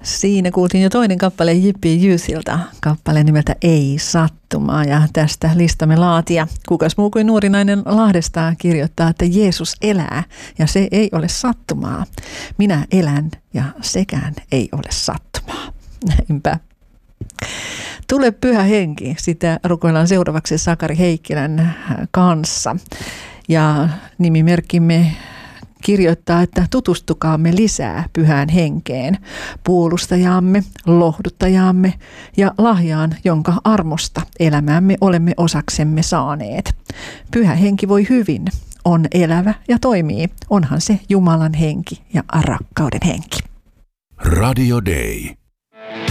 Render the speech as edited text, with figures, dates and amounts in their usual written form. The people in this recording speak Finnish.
Siinä kuultiin jo toinen kappale J.P. Youthilta, kappale nimeltä Ei sattumaa, ja tästä listamme laatija, kukas muu kuin nuori nainen Lahdesta, kirjoittaa, että Jeesus elää ja se ei ole sattumaa. Minä elän ja sekään ei ole sattumaa. Näinpä. Tule Pyhä Henki, sitä rukoillaan seuraavaksi Sakari Heikkilän kanssa. Ja nimimerkkimme kirjoittaa, että tutustukaamme lisää Pyhään Henkeen, puolustajaamme, lohduttajaamme ja lahjaan, jonka armosta elämäämme olemme osaksemme saaneet. Pyhä Henki voi hyvin, on elävä ja toimii. Onhan se Jumalan henki ja rakkauden henki. Radio Day.